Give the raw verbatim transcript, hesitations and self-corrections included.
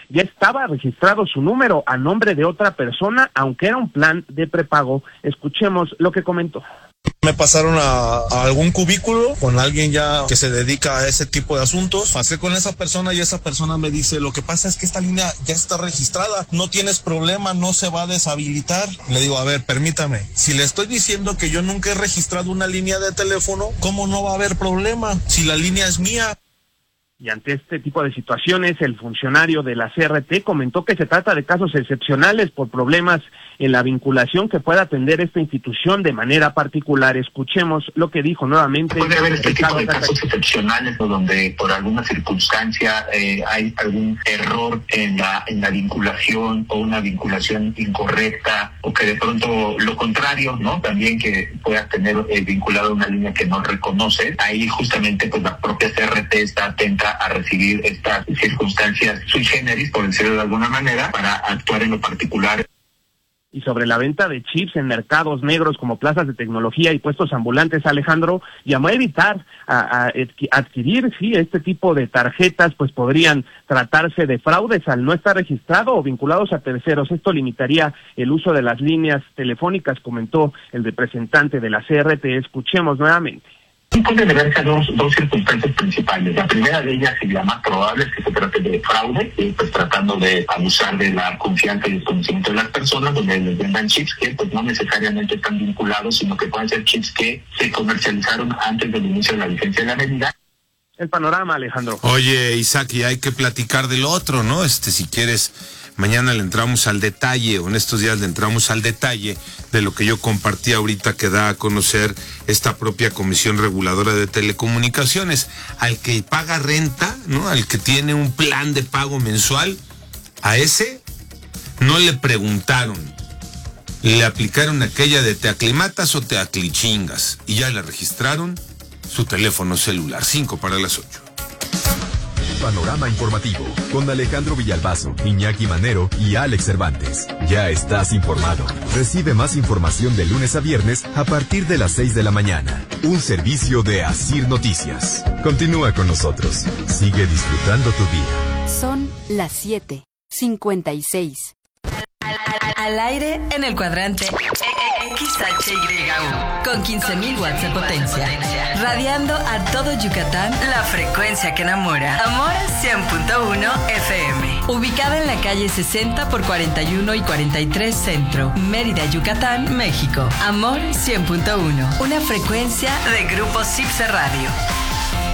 ya estaba registrado su número a nombre de otra persona, aunque era un plan de prepago. Escuchemos lo que comentó. Me pasaron a, a algún cubículo con alguien ya que se dedica a ese tipo de asuntos. Pasé con esa persona y esa persona me dice, lo que pasa es que esta línea ya está registrada, no tienes problema, no se va a deshabilitar. Le digo, a ver, permítame, si le estoy diciendo que yo nunca he registrado una línea de teléfono, ¿cómo no va a haber problema si la línea es mía? Y ante este tipo de situaciones, el funcionario de la C R T comentó que se trata de casos excepcionales por problemas en la vinculación que pueda atender esta institución de manera particular. Escuchemos lo que dijo nuevamente. Puede haber este tipo de casos excepcionales o donde por alguna circunstancia eh, hay algún error en la en la vinculación o una vinculación incorrecta, o que de pronto lo contrario, ¿no? También que pueda tener eh, vinculado una línea que no reconoce. Ahí justamente pues la propia C R T está atenta a recibir estas circunstancias sui generis, por decirlo de alguna manera, para actuar en lo particular. Y sobre la venta de chips en mercados negros como plazas de tecnología y puestos ambulantes, Alejandro llamó a evitar a, a adquirir sí este tipo de tarjetas, pues podrían tratarse de fraudes al no estar registrado o vinculados a terceros. Esto limitaría el uso de las líneas telefónicas, comentó el representante de la C R T. Escuchemos nuevamente. Puede deberse a dos, dos circunstancias principales. La primera de ellas, y la más probable, es que se trate de fraude, eh, pues tratando de abusar de la confianza y el conocimiento de las personas, donde les vendan chips que pues no necesariamente están vinculados, sino que pueden ser chips que se comercializaron antes del inicio de la vigencia de la medida. El panorama, Alejandro. Oye, Isaac, y hay que platicar del otro, ¿no? Este, si quieres, mañana le entramos al detalle, o en estos días le entramos al detalle de lo que yo compartí ahorita, que da a conocer esta propia Comisión Reguladora de Telecomunicaciones. Al que paga renta, ¿no? Al que tiene un plan de pago mensual, a ese no le preguntaron. Le aplicaron aquella de te aclimatas o te aclichingas, y ya le registraron su teléfono celular. Cinco para las ocho. Panorama informativo con Alejandro Villalbazo, Iñaki Manero y Alex Cervantes. Ya estás informado. Recibe más información de lunes a viernes a partir de las seis de la mañana. Un servicio de Asir Noticias. Continúa con nosotros. Sigue disfrutando tu día. Son las siete cincuenta y seis. Al aire en el cuadrante X H Y U con quince mil watts de potencia, radiando a todo Yucatán la frecuencia que enamora. Amor cien punto uno F M, ubicada en la calle sesenta por cuarenta y uno y cuarenta y tres Centro, Mérida, Yucatán, México. Amor cien punto uno, una frecuencia de Grupo Cipse Radio.